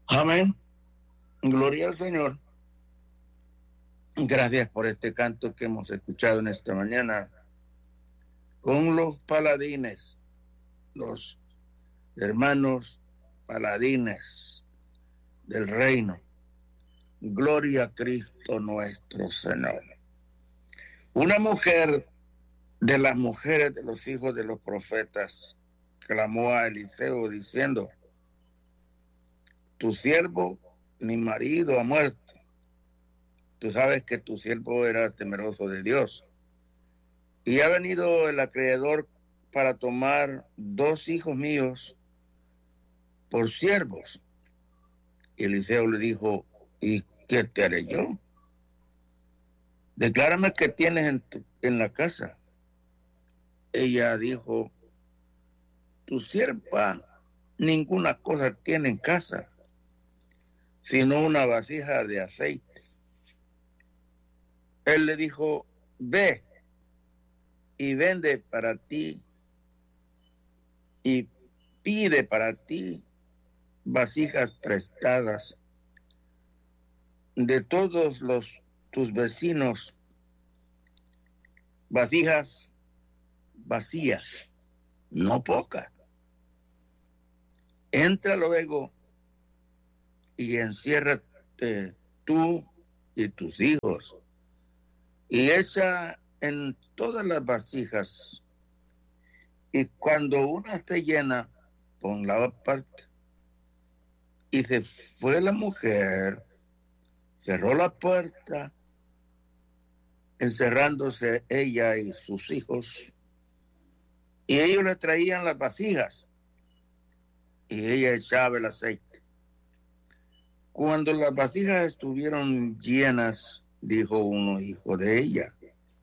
Amén. Gloria al Señor. Gracias por este canto que hemos escuchado en esta mañana con los paladines, los hermanos paladines del reino. Gloria a Cristo nuestro Señor. Una mujer de las mujeres de los hijos de los profetas clamó a Eliseo diciendo: tu siervo, mi marido, ha muerto. Tú sabes que tu siervo era temeroso de Dios. Y ha venido el acreedor para tomar 2 hijos míos por siervos. Y Eliseo le dijo: ¿y qué te haré yo? Declárame qué tienes en la casa. Ella dijo: tu sierva ninguna cosa tiene en casa, sino una vasija de aceite. Él le dijo: ve y vende para ti y pide para ti vasijas prestadas de todos tus vecinos, vasijas vacías, no pocas. Entra luego y enciérrate tú y tus hijos y echa en todas las vasijas, y cuando una esté llena, ponla aparte. Y se fue la mujer, cerró la puerta, encerrándose ella y sus hijos, y ellos le traían las vasijas y ella echaba el aceite. Cuando las vasijas estuvieron llenas, dijo un hijo de ella,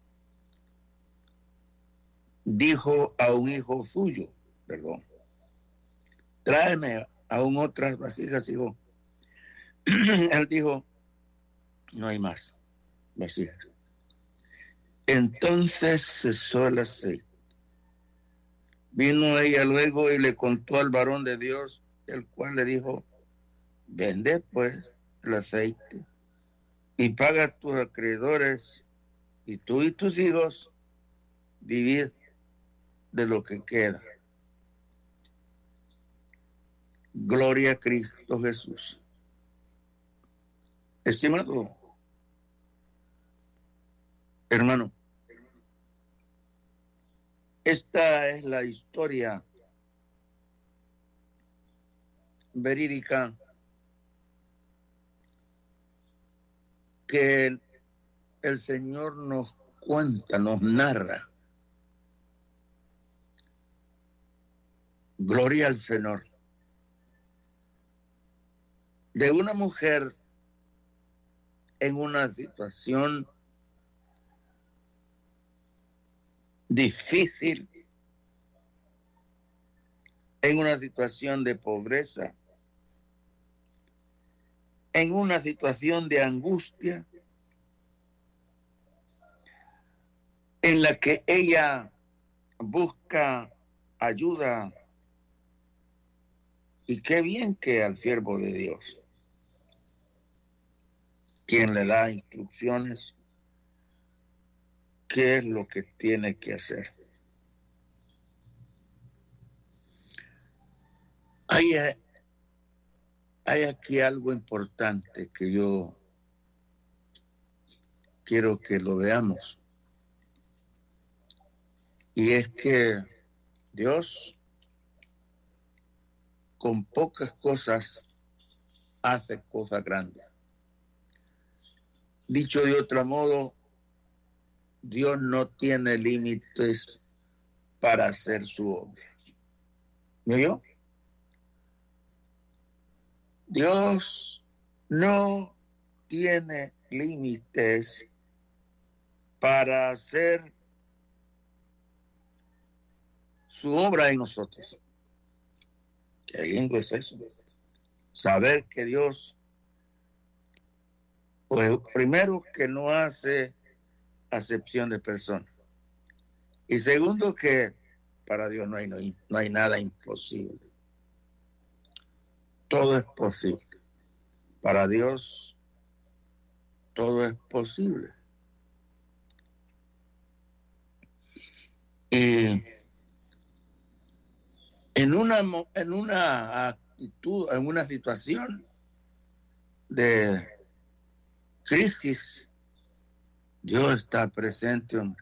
dijo a un hijo suyo, tráeme aún otras vasijas, hijo. Él dijo: no hay más vasijas. Entonces cesó el aceite. Vino ella luego y le contó al varón de Dios, el cual le dijo: vende pues el aceite y paga a tus acreedores, y tú y tus hijos vivid de lo que queda. Gloria a Cristo Jesús. Estimado hermano, esta es la historia verídica que el Señor nos cuenta, nos narra. Gloria al Señor. De una mujer en una situación difícil, en una situación de pobreza, en una situación de angustia, en la que ella busca ayuda. Y qué bien que al siervo de Dios, quien le da instrucciones, qué es lo que tiene que hacer. Hay aquí algo importante que yo quiero que lo veamos. Y es que Dios con pocas cosas hace cosas grandes. Dicho de otro modo, Dios no tiene límites para hacer su obra. ¿Me oyó? Dios no tiene límites para hacer su obra en nosotros. Qué lindo es eso. Saber que Dios, pues primero, que no hace acepción de personas. Y segundo, que para Dios no hay nada imposible. Todo es posible. Para Dios todo es posible. Y en una actitud, en una situación de crisis, Dios está presente, hombre.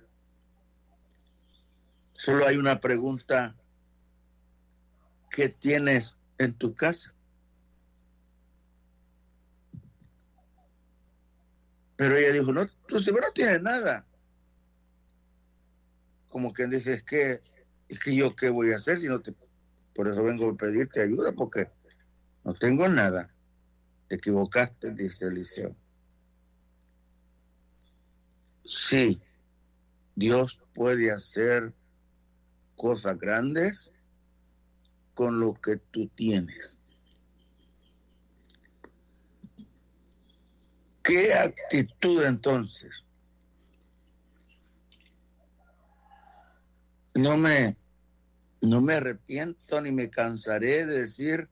Solo hay una pregunta: ¿qué tienes en tu casa? Pero ella dijo, no, tú seguro no tienes nada. Como quien dice, es que yo qué voy a hacer si no te... Por eso vengo a pedirte ayuda, porque no tengo nada. Te equivocaste, dice Eliseo. Sí, Dios puede hacer cosas grandes con lo que tú tienes. ¿Qué actitud entonces? No me arrepiento ni me cansaré de decir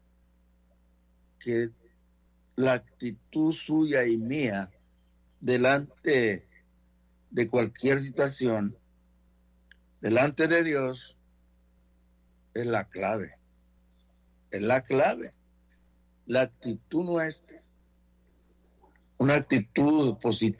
que la actitud suya y mía delante de cualquier situación, delante de Dios, es la clave. Es la clave. La actitud nuestra, una actitud positiva.